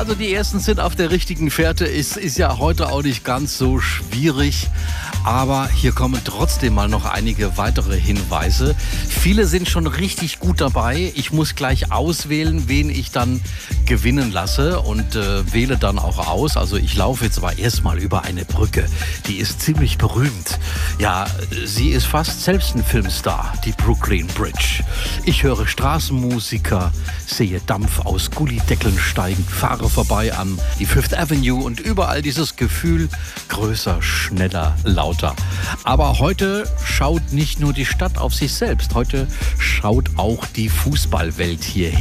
Also die ersten sind auf der richtigen Fährte. Ist ja heute auch nicht ganz so schwierig. Aber hier kommen trotzdem mal noch einige weitere Hinweise. Viele sind schon richtig gut dabei. Ich muss gleich auswählen, wen ich dann gewinnen lasse und wähle dann auch aus. Also ich laufe jetzt aber erstmal über eine Brücke. Die ist ziemlich berühmt. Ja, sie ist fast selbst ein Filmstar, die Brooklyn Bridge. Ich höre Straßenmusiker, sehe Dampf aus Gullideckeln steigen, fahre vorbei an die Fifth Avenue und überall dieses Gefühl, größer, schneller, lauter. Aber heute schaut nicht nur die Stadt auf sich selbst, heute schaut auch die Fußballwelt hierher.